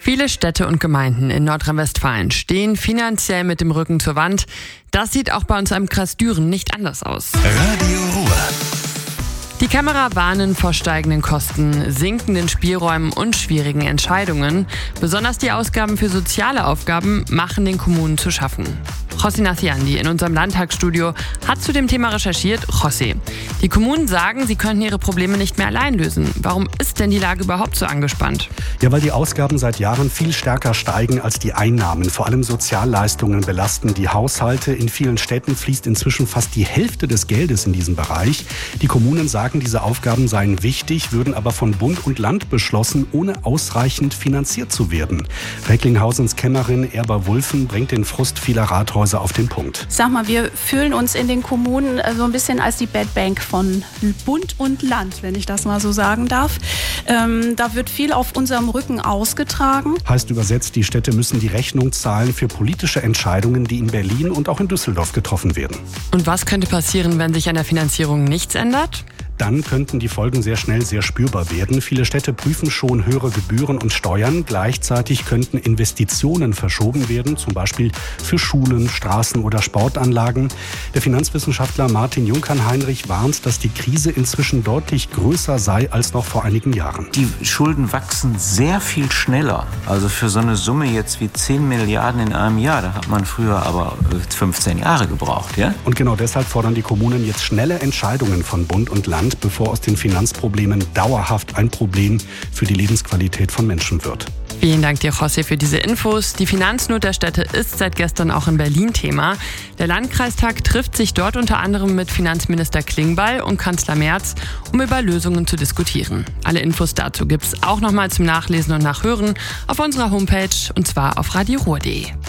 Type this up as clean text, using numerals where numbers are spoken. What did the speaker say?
Viele Städte und Gemeinden in Nordrhein-Westfalen stehen finanziell mit dem Rücken zur Wand. Das sieht auch bei uns im Kreis Düren nicht anders aus. Radio Ruhr. Die Kämmerer warnen vor steigenden Kosten, sinkenden Spielräumen und schwierigen Entscheidungen. Besonders die Ausgaben für soziale Aufgaben machen den Kommunen zu schaffen. José Naciandi in unserem Landtagsstudio hat zu dem Thema recherchiert. José, die Kommunen sagen, sie könnten ihre Probleme nicht mehr allein lösen. Warum ist denn die Lage überhaupt so angespannt? Ja, weil die Ausgaben seit Jahren viel stärker steigen als die Einnahmen. Vor allem Sozialleistungen belasten die Haushalte. In vielen Städten fließt inzwischen fast die Hälfte des Geldes in diesen Bereich. Die Kommunen sagen, diese Aufgaben seien wichtig, würden aber von Bund und Land beschlossen, ohne ausreichend finanziert zu werden. Recklinghausen's Kämmerin Erba Wulffen bringt den Frust vieler Rathäuser auf den Punkt. Sag mal, wir fühlen uns in den Kommunen so ein bisschen als die Bad Bank von Bund und Land, wenn ich das mal so sagen darf. Da wird viel auf unserem Rücken ausgetragen. Heißt übersetzt, die Städte müssen die Rechnung zahlen für politische Entscheidungen, die in Berlin und auch in Düsseldorf getroffen werden. Und was könnte passieren, wenn sich an der Finanzierung nichts ändert? Dann könnten die Folgen sehr schnell sehr spürbar werden. Viele Städte prüfen schon höhere Gebühren und Steuern. Gleichzeitig könnten Investitionen verschoben werden, zum Beispiel für Schulen, Straßen oder Sportanlagen. Der Finanzwissenschaftler Martin Junkern-Heinrich warnt, dass die Krise inzwischen deutlich größer sei als noch vor einigen Jahren. Die Schulden wachsen sehr viel schneller. Also für so eine Summe jetzt wie 10 Milliarden in einem Jahr, da hat man früher aber 15 Jahre gebraucht. Ja? Und genau deshalb fordern die Kommunen jetzt schnelle Entscheidungen von Bund und Land, bevor aus den Finanzproblemen dauerhaft ein Problem für die Lebensqualität von Menschen wird. Vielen Dank dir, José, für diese Infos. Die Finanznot der Städte ist seit gestern auch in Berlin Thema. Der Landkreistag trifft sich dort unter anderem mit Finanzminister Klingbeil und Kanzler Merz, um über Lösungen zu diskutieren. Alle Infos dazu gibt's auch nochmal zum Nachlesen und Nachhören auf unserer Homepage, und zwar auf radioruhr.de.